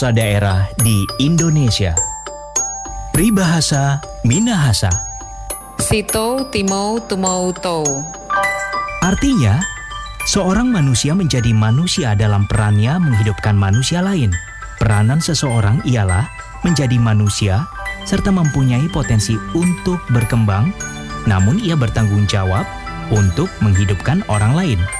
daerah di Indonesia. Peribahasa Minahasa. Sito Timau Tumau To. Artinya, seorang manusia menjadi manusia dalam perannya menghidupkan manusia lain. Peranan seseorang ialah menjadi manusia serta mempunyai potensi untuk berkembang, namun ia bertanggung jawab untuk menghidupkan orang lain.